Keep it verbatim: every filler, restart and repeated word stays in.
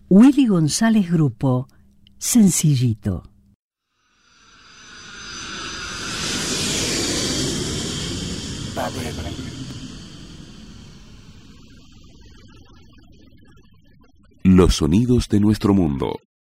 Willy González Grupo, Sencillito. Los sonidos de nuestro mundo.